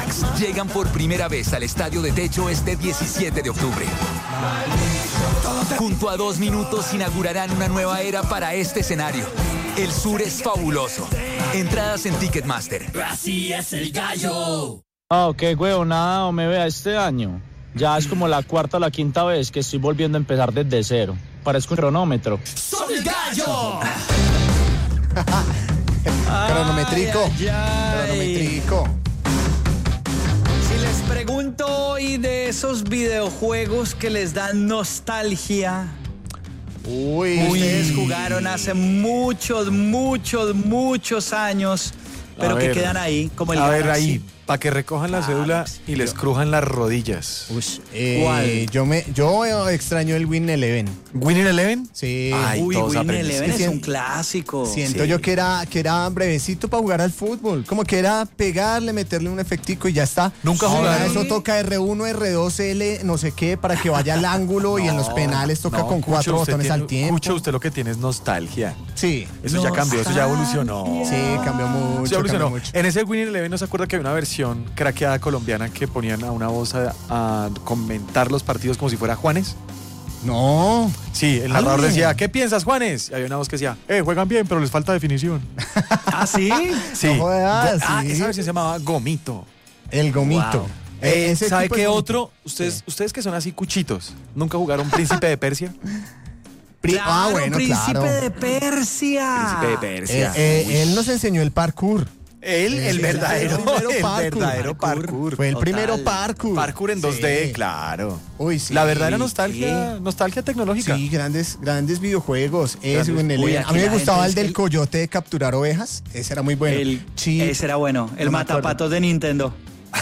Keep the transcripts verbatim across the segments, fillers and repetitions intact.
Max llegan por primera vez al Estadio de Techo este diecisiete de octubre. Junto a Dos Minutos inaugurarán una nueva era para este escenario. El sur es fabuloso. Entradas en Ticketmaster. Así es el gallo. Ah, qué huevonada, o me vea este año. Ya es como la cuarta o la quinta vez que estoy volviendo a empezar desde cero. Parezco un cronómetro. ¡Soy el gallo! Cronometrico. Ay, ay, ay. Cronometrico. Si les pregunto hoy de esos videojuegos que les dan nostalgia, Uy. ustedes jugaron hace muchos, muchos, muchos años, pero A que ver, quedan ahí, como el A ver, Galaxy. ahí, para que recojan la cédula y les crujan las rodillas. Ush, eh, ¿Cuál? Yo me, yo extraño el Win Eleven. ¿Winning Eleven? Sí. Ay, Uy, todos Win aprenden. Eleven Sí, es sí. un clásico. Siento Sí. yo que era, que era brevecito para jugar al fútbol. Como que era pegarle, meterle un efectico y ya está. Nunca Ahora jugaron. eso toca erre uno, erre dos, ele, no sé qué, para que vaya al ángulo y en los penales toca No, con Cucho, cuatro usted botones tiene- al tiempo. Cucho, usted lo que tiene es nostalgia. Sí. Eso ya cambió, eso ya evolucionó. Sí, cambió mucho. Sí, evolucionó. cambió mucho. En ese Winning Eleven, ¿no se acuerda que había una versión craqueada colombiana que ponían a una voz a, a comentar los partidos como si fuera Juanes? No. Sí, el narrador Ay. decía, ¿qué piensas, Juanes? Y había una voz que decía, eh, juegan bien, pero les falta definición. ¿Ah, sí? Sí. No jodas, Ah, sí. esa versión se llamaba Gomito. El gomito. Wow. Eh, Eh, ese ¿Sabe tipo qué es bonito. otro? Ustedes, ustedes que son así cuchitos, ¿nunca jugaron Príncipe de Persia? Pri- Claro, ah, bueno, Príncipe claro. de Persia. Príncipe de Eh, Persia. eh, él nos enseñó el parkour. Él, el Sí, verdadero, el primero el parkour. verdadero parkour. Fue el Total. primero parkour. Parkour en dos Sí. D, claro. Uy, sí. La verdadera nostalgia, nostalgia tecnológica. Sí, grandes, grandes videojuegos. Ese, Grandes. Win Eleven. Uy, a aquí mí me la gustaba gente el es del el- coyote de capturar ovejas. Ese era muy bueno. El, Sí. Ese era bueno. El No me matapatos de Nintendo.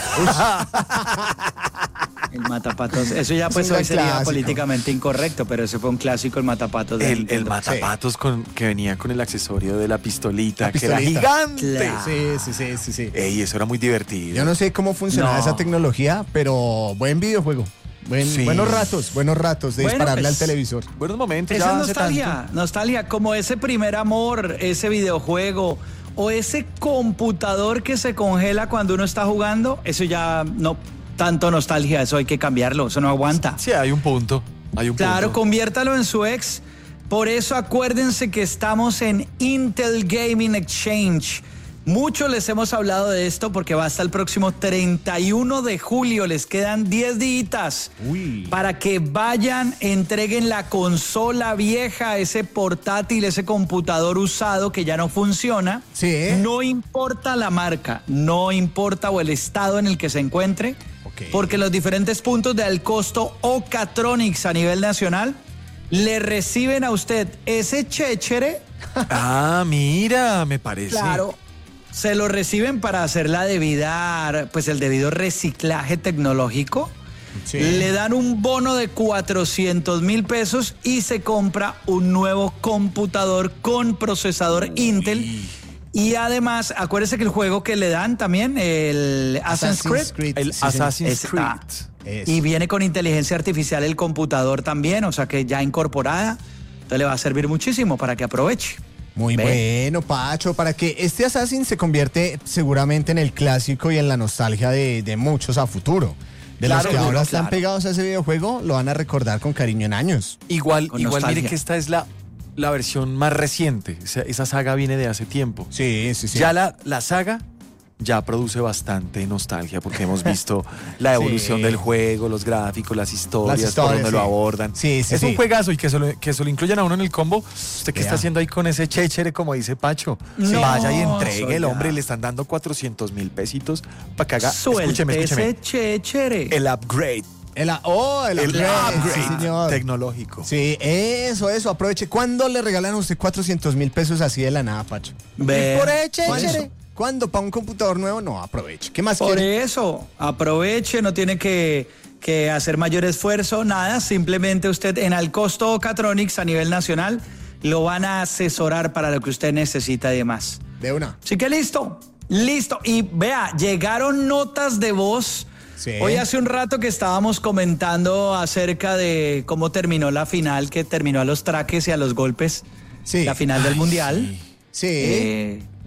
El matapatos. Eso ya Es pues un hoy sería clásico. políticamente incorrecto, pero ese fue un clásico, el matapatos de El, el Nintendo. matapatos con, que venía con el accesorio de la pistolita, La que era pistolita. gigante. Claro. Sí, sí, sí, sí, sí. Ey, eso era muy divertido. Yo no sé cómo funcionaba No. esa tecnología, pero buen videojuego. Buen- Sí. Buenos ratos, buenos ratos de Bueno, dispararle pues, al televisor. Buenos momentos, Esa ya es hace nostalgia, tanto. nostalgia, como ese primer amor, ese videojuego o ese computador que se congela cuando uno está jugando, eso ya no tanto nostalgia, eso hay que cambiarlo, eso no aguanta. Sí, hay un punto. Hay un Claro, punto. conviértalo en su ex. Por eso acuérdense que estamos en Intel Gaming Exchange. Mucho les hemos hablado de esto porque va hasta el próximo treinta y uno de julio. Les quedan diez días Uy. para que vayan, entreguen la consola vieja, ese portátil, ese computador usado que ya no funciona. Sí, ¿eh? No importa la marca, no importa o el estado en el que se encuentre, Ok. porque los diferentes puntos del costo Ocatronics a nivel nacional le reciben a usted ese chéchere. Ah, mira, me parece. Claro, se lo reciben para hacer la debida, pues el debido reciclaje tecnológico. Sí. Le dan un bono de cuatrocientos mil pesos y se compra un nuevo computador con procesador Intel. Y además, acuérdese que el juego que le dan también, el Assassin's Creed, El sí, señor. Assassin's Ese- Creed. ah, Eso. y viene con inteligencia artificial el computador también, o sea que ya incorporada. Entonces le va a servir muchísimo para que aproveche. Muy Ve. bueno, Pacho, para que este Assassin se convierte seguramente en el clásico y en la nostalgia de, de muchos a futuro. De Claro, los que ahora claro. están pegados a ese videojuego, lo van a recordar con cariño en años. Igual, Con igual nostalgia. mire que esta es la, la versión más reciente. Esa, esa saga viene de hace tiempo. Sí, sí, sí. Ya la, la saga ya produce bastante nostalgia porque hemos visto la evolución Sí. del juego, los gráficos, las historias, Las por historias, donde lo sí. abordan. Sí, sí, es un sí. juegazo y que se, lo, que se lo incluyan a uno en el combo. ¿Usted qué Vea. está haciendo ahí con ese chéchere, como dice Pacho? No, Vaya y entregue soy el ya. hombre, le están dando cuatrocientos mil pesitos para que haga. Suelte Escúcheme, escúcheme. ese chéchere. El upgrade. El, a- oh, el, El upgrade, upgrade sí, señor. tecnológico. Sí, eso, eso, aproveche. ¿Cuándo le regalan a usted cuatrocientos mil pesos así de la nada, Pacho? Ve. Por ahí, ¿Cuándo? chéchere. ¿Cuándo? ¿Para un computador nuevo? No, aproveche. ¿Qué más Por quiere? eso, aproveche, no tiene que, que hacer mayor esfuerzo, nada, simplemente usted en al costo Ocatronics a nivel nacional lo van a asesorar para lo que usted necesita y demás. De una. Así que listo, listo. Y vea, llegaron notas de voz. Sí. Hoy hace un rato que estábamos comentando acerca de cómo terminó la final, que terminó a los traques y a los golpes, Sí. la final del Mundial. Sí. Eh,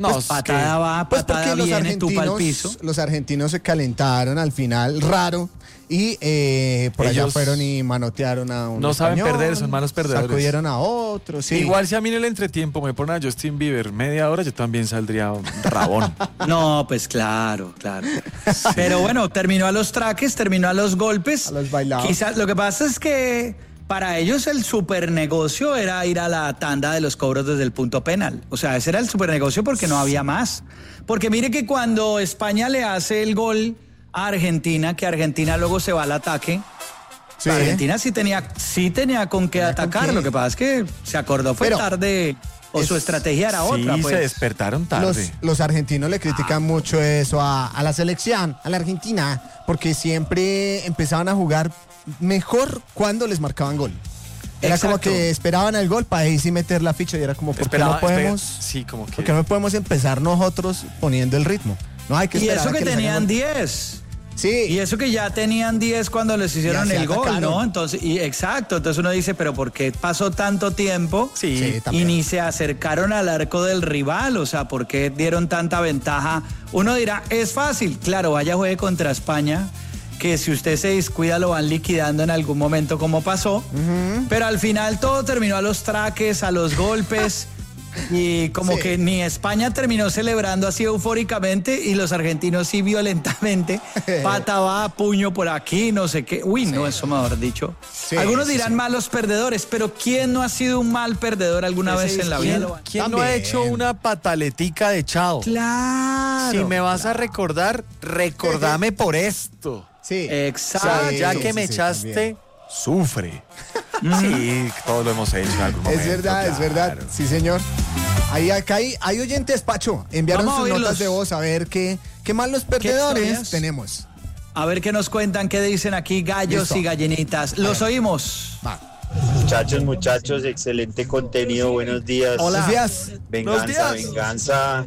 No, Pues patada va, Pues patada porque los viene, tupa al argentinos, piso. los argentinos se calentaron al final, raro, y eh, por allá Ellos fueron y manotearon a un no saben español, perder, son malos perdedores. sacudieron a otro, sí. Igual si a mí en el entretiempo me ponen a Justin Bieber media hora, yo también saldría rabón. No, pues claro, claro. Pero bueno, terminó a los traques, terminó a los golpes. A los bailados. Quizás lo que pasa es que para ellos el super negocio era ir a la tanda de los cobros desde el punto penal. O sea, ese era el super negocio porque no había más. Porque mire que cuando España le hace el gol a Argentina, que Argentina luego se va al ataque, Sí. Argentina sí tenía, sí tenía con qué Tenía con atacar. qué. Lo que pasa es que se acordó fue Pero tarde o es- su estrategia era Sí, otra. se Pues. despertaron tarde. Los, los argentinos le critican mucho eso a, a la selección, a la Argentina, porque siempre empezaban a jugar mejor cuando les marcaban gol. Era Exacto. como que esperaban el gol para ahí sí meter la ficha y era como, ¿por qué Esperaba- no podemos, esper- sí, como que- ¿por qué no podemos empezar nosotros poniendo el ritmo? No hay que Y esperar eso a que les hagan tenían gol. diez. Sí. Y eso que ya tenían diez cuando les hicieron Ya se el gol, atacaron. ¿no? Entonces, y exacto, entonces uno dice, pero ¿por qué pasó tanto tiempo? Sí, Sí, Y también. ni se acercaron al arco del rival, o sea, ¿por qué dieron tanta ventaja? Uno dirá, es fácil, claro, vaya juegue contra España, que si usted se descuida lo van liquidando en algún momento como pasó, pero al final todo terminó a los traques, a los golpes. Y como Sí. que ni España terminó celebrando así eufóricamente y los argentinos sí violentamente. Pata va, puño por aquí, no sé qué. Uy, no, eso mejor dicho. Sí, Algunos sí, dirán sí. malos perdedores, pero ¿quién no ha sido un mal perdedor alguna vez en la vida? ¿Quién, quién no ha También. hecho una pataletica de chao? Claro. Si me vas a recordar, recordame por esto. Sí. O Exacto. sea, ya sí, que sí, me sí, echaste, también. sufre. Sí, todos lo hemos hecho en algún momento. Es verdad, es claro. verdad. Sí, señor. Ahí acá hay, hay oyentes, Pacho. Enviaron Vamos a sus oírlos. notas de voz a ver qué, qué malos perdedores historias? tenemos. A ver qué nos cuentan, qué dicen aquí gallos Listo. y gallinitas. Los oímos. Va. Muchachos, muchachos, excelente contenido, buenos días. Buenos días. Venganza, venganza.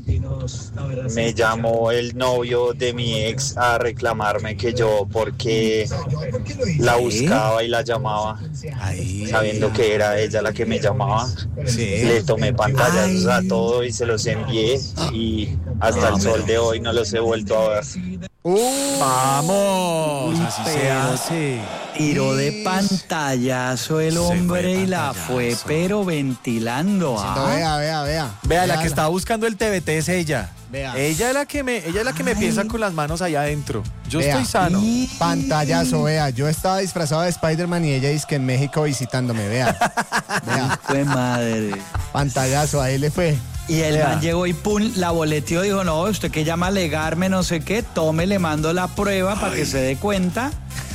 Me llamó el novio de mi ex a reclamarme que yo porque la buscaba y la llamaba, sabiendo que era ella la que me llamaba. Le tomé pantallazos a todo y se los envié y hasta el sol de hoy no los he vuelto a ver. Uh, Vamos, así se pero- hace. Tiró de pantallazo el Se hombre fue y la pantallazo. fue pero ventilando. no, ¿ah? vea, vea, vea. Vea, la Véala. que estaba buscando el T V T es ella. Vea. Ella es la que me, ella es la que me piensa con las manos allá adentro. Yo Vea. estoy sano. Pantallazo, vea. Yo estaba disfrazado de Spider-Man y ella dice que en México visitándome, vea. Vea. Fue madre. Pantallazo, ahí le fue. Y el Vea. man llegó y pum, la boleteó, dijo, no, usted que llama a alegarme, no sé qué, tome, le mando la prueba para que se dé cuenta.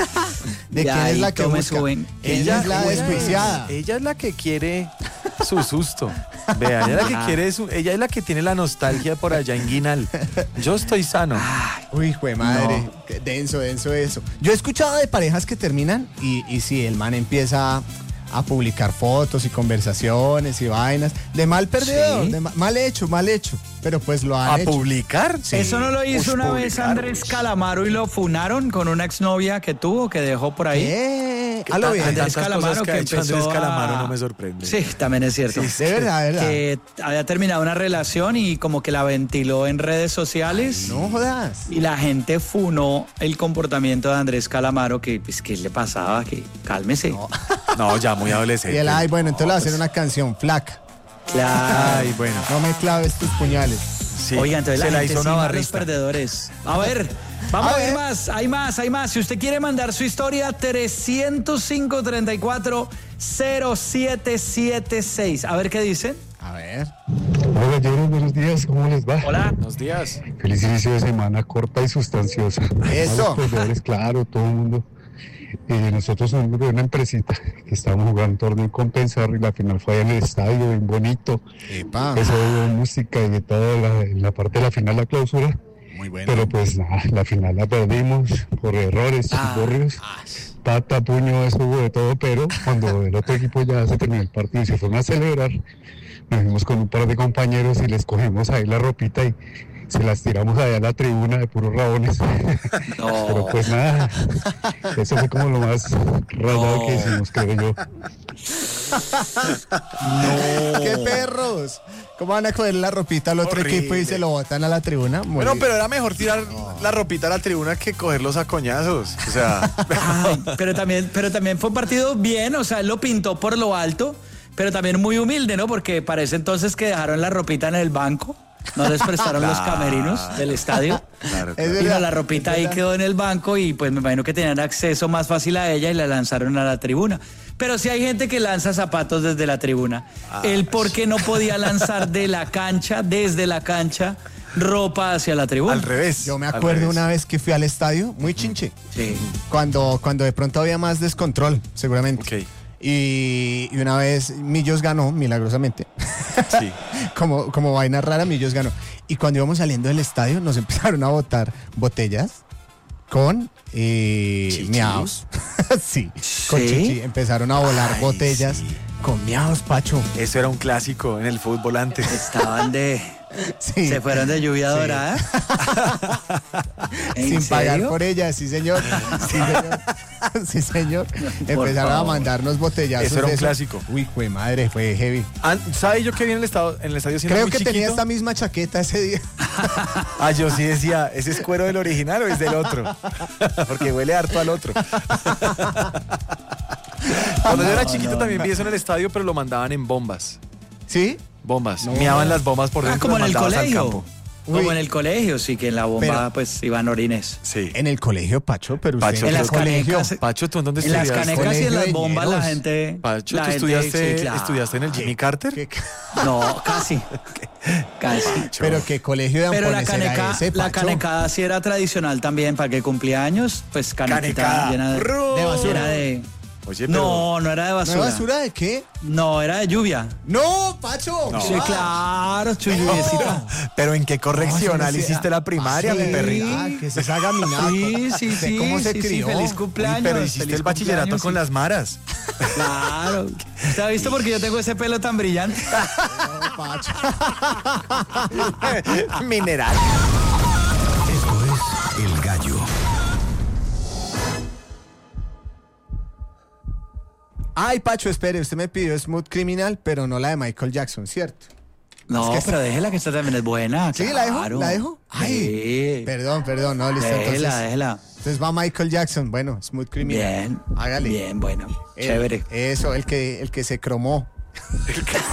¿De Y quién es ahí la que tome busca? su ven- ¿Quién es la ella desjuiciada? Ella es la que quiere su susto. Vea, ella es la que Ah. quiere su- ella es la que tiene la nostalgia por allá en Guinal. Yo estoy sano. Uy, jue madre. Qué denso, denso eso. Yo he escuchado de parejas que terminan y, y sí, el man empieza a publicar fotos y conversaciones y vainas. De mal perdedor, Sí. de ma- mal hecho, mal hecho. Pero pues lo han ¿A hecho. publicar? Eso no lo hizo Ush, una vez publicar, Andrés ush. Calamaro y lo funaron con una exnovia que tuvo, que dejó por ahí. ¿Qué? Que A lo tan- bien. Andrés tantas Calamaro cosas que, que ha hecho empezó Andrés Calamaro a- no me sorprende. Sí, también es cierto. De verdad, de verdad. Que había terminado una relación y como que la ventiló en redes sociales. No jodas. Y la gente funó el comportamiento de Andrés Calamaro, que pues, ¿qué le pasaba? Que cálmese. No, ya muy Y adolescente. él, ay, bueno, entonces le va a hacer una canción, flaca. Claro. Ay, bueno. No me claves tus puñales. Sí, Oiga, entonces se la, la gente hizo sí, una malos barrista. perdedores. A ver, vamos A a, ver ver. más, hay más, hay más. Si usted quiere mandar su historia, trescientos cinco, treinta y cuatro, cero siete siete seis. A ver qué dicen. A ver. Hola galleros, buenos días, ¿cómo les va? Hola. Buenos días. Feliz inicio de semana corta y sustanciosa. Eso. Malos perdedores, claro, todo el mundo. Eh, nosotros somos de una empresita que estábamos jugando un torneo con Pensar y la final fue allá en el estadio, bien bonito. Epa. Eso hubo música y de toda la, en la parte de la final, la clausura. Muy bueno. Pero pues nada, la final la perdimos por errores Ah. y borrios. Pata, puño, eso hubo de todo, pero cuando el otro equipo ya se terminó el partido y se fueron a celebrar, nos fuimos con un par de compañeros y les cogimos ahí la ropita y se las tiramos allá a la tribuna de puros rabones. Pero pues nada, eso fue como lo más rayado que hicimos, creo yo. ¡Qué perros! ¿Cómo van a coger la ropita al otro Horrible. equipo y se lo botan a la tribuna? Muy Bueno, bien. pero era mejor tirar la ropita a la tribuna que cogerlos a coñazos. O sea, Ay, pero también, pero también fue un partido bien, o sea, él lo pintó por lo alto, pero también muy humilde, ¿no? Porque parece entonces que dejaron la ropita en el banco, no les prestaron los camerinos del estadio. claro, Es claro. Y verdad, no, la ropita es ahí verdad. quedó en el banco y pues me imagino que tenían acceso más fácil a ella y la lanzaron a la tribuna. Pero sí hay gente que lanza zapatos desde la tribuna. Él porque no podía lanzar de la cancha, desde la cancha, ropa hacia la tribuna. Al revés. Yo me al acuerdo revés. una vez que fui al estadio, muy chinche, Sí. cuando, cuando de pronto había más descontrol, seguramente. Ok. Y, y una vez Millos ganó, milagrosamente. Sí. como, como vaina rara, Millos ganó. Y cuando íbamos saliendo del estadio, nos empezaron a botar botellas con eh, Chichi. miaos. sí, con ¿Sí? chichi. Empezaron a volar Ay, botellas sí. con miaos, Pacho. Eso era un clásico en el fútbol antes. Estaban de... Sí. Se fueron de lluvia Sí. dorada. ¿En Sin pagar serio? por ellas, sí señor. Sí señor. Sí, señor. Empezaron a favor. mandarnos botellazos. Eso era de un clásico. Uy, fue madre, fue heavy. Ah, ¿sabe yo que vi en el, estado, en el estadio siendo Creo muy que chiquito? tenía esta misma chaqueta ese día. Ah, yo sí decía, ¿ese es cuero del original o es del otro? Porque huele harto al otro. Cuando yo era chiquito también vi eso en el estadio, pero lo mandaban en bombas. ¿Sí? Bombas. No. Miaban las bombas por Ah, dentro. como en las el mandabas al colegio. campo. Como Uy. en el colegio, sí, que en la bomba Pero- pues iban orines. Sí. En el colegio, Pacho, pero usted Pacho, en En el las colegio. canecas, Pacho, ¿tú en dónde en las estudiaste? canecas y en las Colegio de bombas la ñeros. gente... Pacho, la ¿tú gente- estudiaste, sí, claro. estudiaste en el Jimmy Carter? ¿Qué- No, casi. Casi. Pero qué colegio de Pero la ampones era caneca, ese, la Pacho. canecada sí era tradicional también, para que cumpleaños, pues canequita Canecada. llena de, De basura. llena de... Oye, pero... No, no era de ¿No basura. es basura de qué? No, era de lluvia. ¡No, Pacho! No. Sí, claro, chu lluviecita. Pero ¿en qué No, correccional sí, sí, hiciste la primaria, sí, mi perrita? ah, que se haga minado. Sí, sí, ¿Usted sí. ¿Cómo se sí, sí, crió? feliz Uy, cumpleaños. pero hiciste feliz el bachillerato cumpleaños, con sí. las maras. Claro. ¿Te ha visto porque yo tengo ese pelo tan brillante? No, Pacho. Mineral. Esto es El Gallo. Ay, Pacho, espere, usted me pidió Smooth Criminal, pero no la de Michael Jackson, ¿cierto? No, Es que pero déjela que esta también es buena. ¿Sí, la dejo? claro. ¿La dejo? Ay, Sí. perdón, perdón, no, listo. Déjela, Entonces, déjela. entonces va Michael Jackson, bueno, Smooth Criminal. Bien. Hágale. Bien, bueno. El- Chévere. Eso, el que, el que se cromó.